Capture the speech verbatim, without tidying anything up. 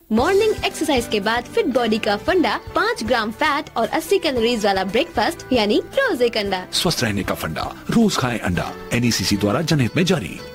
Morning exercise के बाद fit body का फंडा, पाँच ग्राम फैट और अस्सी कैलोरीज वाला ब्रेकफास्ट यानी रोज एक अंडा। स्वस्थ रहने का फंडा, रोज खाएं अंडा। एन ई सी सी द्वारा जनहित में जारी।